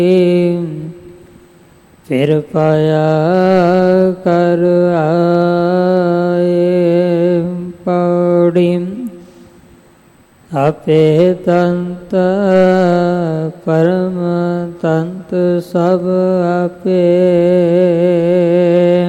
ਫਿਰ ਪਾਇਆ ਕਰ ਆਏ। ਪੌੜੀ ਆਪੇ ਤੰਤ ਪਰਮ ਤੰਤ ਸਭ ਆਪੇ।